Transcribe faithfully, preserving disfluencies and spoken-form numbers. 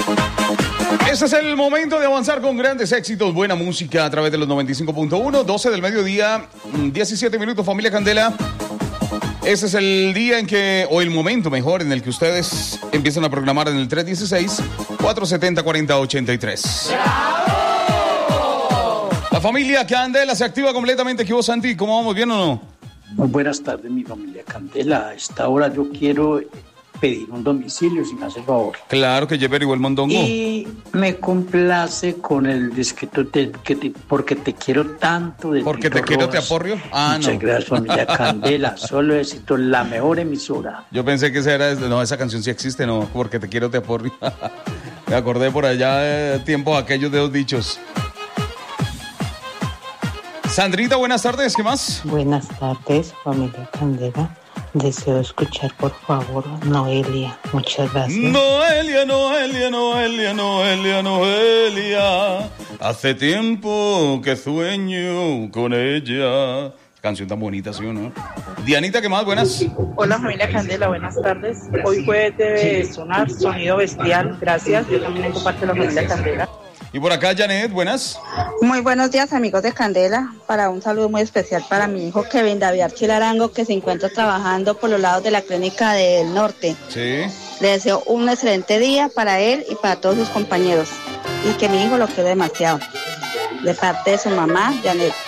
Este es el momento de avanzar con grandes éxitos, buena música a través de los noventa y cinco punto uno, doce del mediodía, diecisiete minutos, familia Candela. Este es el día en que, o el momento mejor, en el que ustedes empiezan a programar en el tres uno seis, cuatro siete cero, cuatro cero ocho tres. La familia Candela se activa completamente. ¿Qué vos, Santi? ¿Cómo vamos? ¿Bien o no? Muy buenas tardes, mi familia Candela. A esta hora yo quiero pedir un domicilio, si me hace el favor. Claro que lleve igual mondongo. Y me complace con el disquito de, que te, porque te quiero tanto. De porque Tito te quiero, Rojas. te aporrio. Ah, Muchas no. gracias, familia Candela. Solo éxito, la mejor emisora. Yo pensé que esa era, no, esa canción sí existe, no, porque te quiero, te aporrio. Me acordé por allá de tiempos aquellos de los dichos. Sandrita, buenas tardes, ¿qué más? Buenas tardes, familia Candela. Deseo escuchar, por favor, Noelia. Muchas gracias. Noelia, Noelia, Noelia, Noelia, Noelia. Hace tiempo que sueño con ella. Canción tan bonita, ¿sí o no? Dianita, ¿qué más? Buenas. Hola, familia Candela, buenas tardes. Hoy jueves debe sonar Sonido Bestial. Gracias, yo también hago parte de la familia Candela. Y por acá, Janet, buenas. Muy buenos días, amigos de Candela. Para un saludo muy especial para mi hijo Kevin David Archilarango, que se encuentra trabajando por los lados de la Clínica del Norte. Sí. Le deseo un excelente día para él y para todos sus compañeros. Y que mi hijo lo quiere demasiado. De parte de su mamá, Janet.